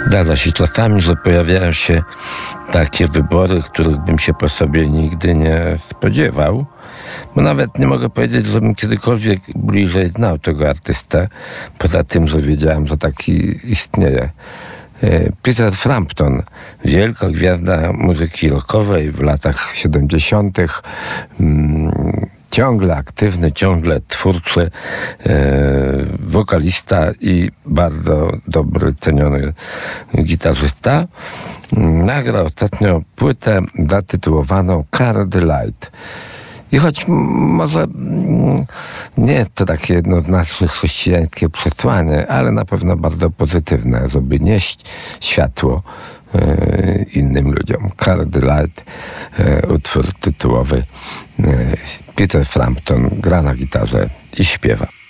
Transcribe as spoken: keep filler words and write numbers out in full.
Zdarza się czasami, że pojawiają się takie wybory, których bym się po sobie nigdy nie spodziewał. Bo nawet nie mogę powiedzieć, żebym kiedykolwiek bliżej znał tego artystę, poza tym, że wiedziałem, że taki istnieje. Peter Frampton, wielka gwiazda muzyki rockowej w latach siedemdziesiątych. Ciągle aktywny, ciągle twórczy e, wokalista i bardzo dobry, ceniony gitarzysta. Nagrał ostatnio płytę zatytułowaną Card Light. I choć może nie jest to takie jednoznaczne chrześcijańskie przesłanie, ale na pewno bardzo pozytywne, żeby nieść światło e, innym ludziom. Card Light, e, utwór tytułowy. e, Peter Frampton gra na gitarze i śpiewa.